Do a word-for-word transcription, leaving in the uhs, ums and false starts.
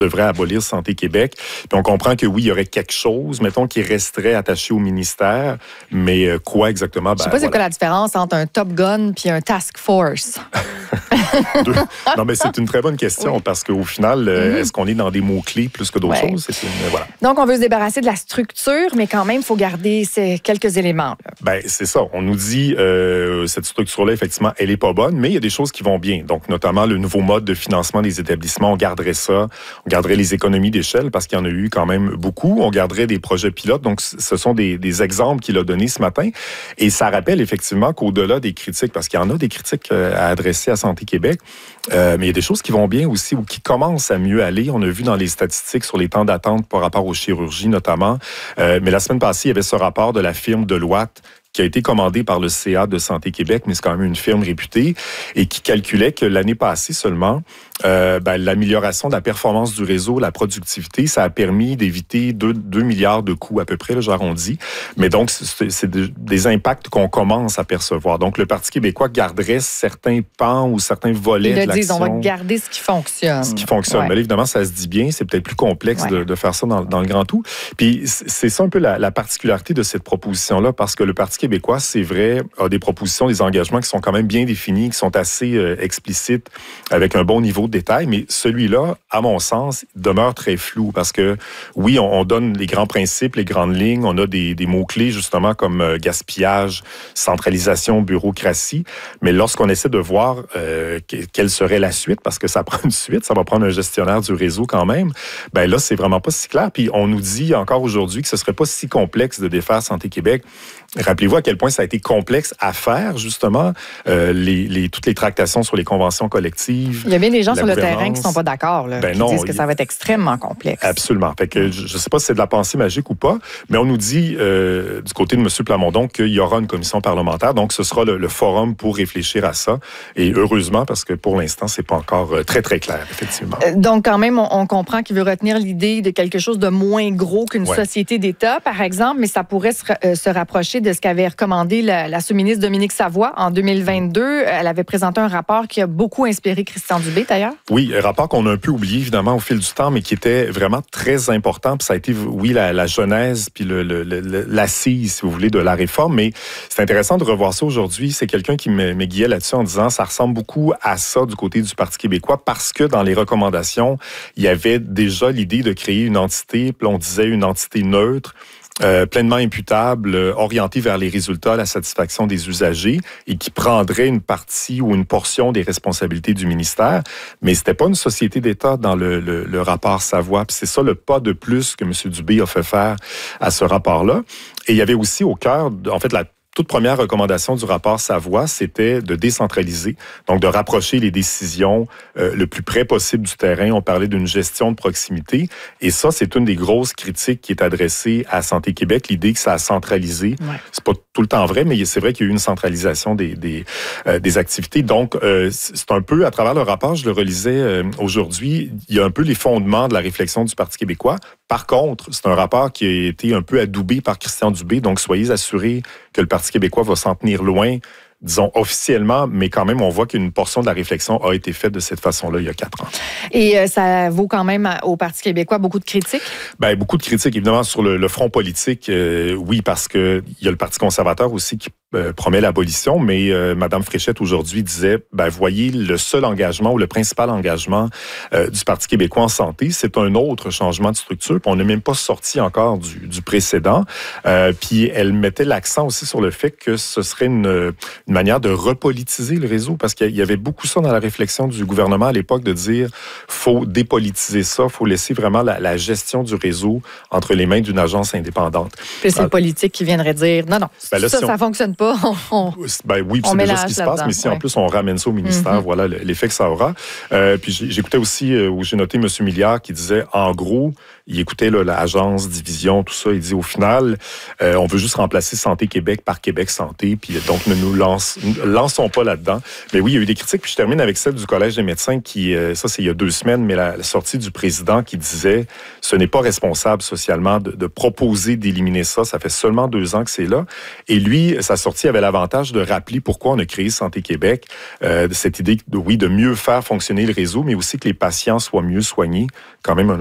devrait abolir Santé Québec. Puis on comprend que oui, il y aurait quelque chose, mettons, qui resterait attaché au ministère, mais euh, quoi exactement? Ben, je sais pas voilà. c'est quoi la différence entre un Top Gun puis un Task Force. Non, mais c'est une très bonne question oui. parce qu'au final, euh, mm-hmm. est-ce qu'on est dans des mots-clés plus que d'autres ouais. choses? C'est une, voilà. Donc, on veut se débarrasser de la structure, mais quand même, il faut garder ces quelques éléments. Là. Ben, c'est ça. On nous dit, euh, cette structure-là, effectivement, elle est pas bonne, mais il y a des choses qui vont bien. Donc, notamment, le nouveau mode de financement des établissements, on garderait ça. On garderait les économies d'échelle parce qu'il y en a eu quand même beaucoup. On garderait des projets pilotes. Donc, ce sont des, des exemples qu'il a donnés ce matin. Et ça rappelle effectivement qu'au-delà des critiques, parce qu'il y en a des critiques à adresser à Santé Québec, euh, mais il y a des choses qui vont bien aussi ou qui commencent à mieux aller. On a vu dans les statistiques sur les temps d'attente par rapport aux chirurgies notamment. Euh, mais la semaine passée, il y avait ce rapport de la firme Deloitte qui a été commandé par le C A de Santé Québec, mais c'est quand même une firme réputée, et qui calculait que l'année passée seulement, euh, ben, l'amélioration de la performance du réseau, la productivité, ça a permis d'éviter deux milliards de coûts à peu près, là, j'arrondis. Mais donc, c'est, c'est des impacts qu'on commence à percevoir. Donc, le Parti québécois garderait certains pans ou certains volets Ils de le l'action. disent, on va garder ce qui fonctionne. Ce qui fonctionne. Ouais. Mais là, évidemment, ça se dit bien, c'est peut-être plus complexe ouais. de, de faire ça dans, dans le grand tout. Puis, c'est ça un peu la, la particularité de cette proposition-là, parce que le Parti québécois, c'est vrai, a des propositions, des engagements qui sont quand même bien définis, qui sont assez euh, explicites, avec un bon niveau de détail, mais celui-là, à mon sens, demeure très flou, parce que, oui, on, on donne les grands principes, les grandes lignes, on a des, des mots-clés, justement, comme euh, gaspillage, centralisation, bureaucratie, mais lorsqu'on essaie de voir euh, quelle serait la suite, parce que ça prend une suite, ça va prendre un gestionnaire du réseau quand même, ben là, c'est vraiment pas si clair, puis on nous dit encore aujourd'hui que ce serait pas si complexe de défaire Santé Québec. Rappelez-vous à quel point ça a été complexe à faire, justement, euh, les, les, toutes les tractations sur les conventions collectives. Il y a bien des gens sur le terrain qui ne sont pas d'accord, là, ben qui non, disent que ça va être extrêmement complexe. Absolument. Fait que je ne sais pas si c'est de la pensée magique ou pas, mais on nous dit, euh, du côté de M. Plamondon, qu'il y aura une commission parlementaire, donc ce sera le, le forum pour réfléchir à ça. Et heureusement, parce que pour l'instant, c'est pas encore très, très clair, effectivement. Donc, quand même, on, on comprend qu'il veut retenir l'idée de quelque chose de moins gros qu'une ouais. société d'État, par exemple, mais ça pourrait se, euh, se rapprocher de ce qu'avait recommandé la, la sous-ministre Dominique Savoie en deux mille vingt-deux. Elle avait présenté un rapport qui a beaucoup inspiré Christian Dubé, d'ailleurs. Oui, un rapport qu'on a un peu oublié, évidemment, au fil du temps, mais qui était vraiment très important. Puis ça a été, oui, la, la genèse, puis le, le, le, l'assise, si vous voulez, de la réforme. Mais c'est intéressant de revoir ça aujourd'hui. C'est quelqu'un qui me, me guiait là-dessus en disant ça ressemble beaucoup à ça du côté du Parti québécois parce que dans les recommandations, il y avait déjà l'idée de créer une entité, puis on disait une entité neutre, Euh, pleinement imputable, euh, orienté vers les résultats, la satisfaction des usagers et qui prendrait une partie ou une portion des responsabilités du ministère. Mais c'était pas une société d'État dans le, le, le rapport Savoie. Puis c'est ça le pas de plus que M. Dubé a fait faire à ce rapport-là. Et il y avait aussi au cœur, en fait, la toute première recommandation du rapport Savoie, c'était de décentraliser, donc de rapprocher les décisions euh, le plus près possible du terrain. On parlait d'une gestion de proximité. Et ça, c'est une des grosses critiques qui est adressée à Santé Québec, l'idée que ça a centralisé. Ouais. C'est pas tout le temps vrai, mais c'est vrai qu'il y a eu une centralisation des, des, euh, des activités. Donc, euh, c'est un peu, à travers le rapport, je le relisais euh, aujourd'hui, il y a un peu les fondements de la réflexion du Parti québécois. Par contre, c'est un rapport qui a été un peu adoubé par Christian Dubé, donc soyez assurés que le Parti québécois va s'en tenir loin, disons officiellement, mais quand même, on voit qu'une portion de la réflexion a été faite de cette façon-là il y a quatre ans. Et euh, ça vaut quand même au Parti québécois beaucoup de critiques? Bien, beaucoup de critiques, évidemment, sur le, le front politique. Euh, oui, parce qu'il y a le Parti conservateur aussi qui euh, promet l'abolition, mais euh, Mme Fréchette, aujourd'hui, disait, ben voyez, le seul engagement ou le principal engagement euh, du Parti québécois en santé, c'est un autre changement de structure, puis on n'est même pas sorti encore du, du précédent. Euh, puis elle mettait l'accent aussi sur le fait que ce serait une, une manière de repolitiser le réseau, parce qu'il y avait beaucoup ça dans la réflexion du gouvernement à l'époque, de dire, faut dépolitiser ça, faut laisser vraiment la, la gestion du réseau entre les mains d'une agence indépendante. Puis c'est le politique qui viendrait dire, non, non, ben là, ça, si on... ça fonctionne pas. On, on, ben oui, c'est déjà ce qui se passe, mais si ouais. en plus on ramène ça au ministère, mm-hmm. voilà l'effet que ça aura. Euh, puis j'écoutais aussi, euh, où j'ai noté M. Milliard qui disait, en gros, il écoutait là, l'agence, division, tout ça, il dit au final, euh, on veut juste remplacer Santé Québec par Québec Santé, puis donc ne nous lance, lançons pas là-dedans. Mais oui, il y a eu des critiques, puis je termine avec celle du Collège des médecins qui, euh, ça c'est il y a deux semaines, mais la, la sortie du président qui disait, ce n'est pas responsable socialement de, de proposer d'éliminer ça, ça fait seulement deux ans que c'est là. Et lui, sa sortie sortie avait l'avantage de rappeler pourquoi on a créé Santé Québec. Euh, cette idée, de, oui, de mieux faire fonctionner le réseau, mais aussi que les patients soient mieux soignés. Quand même un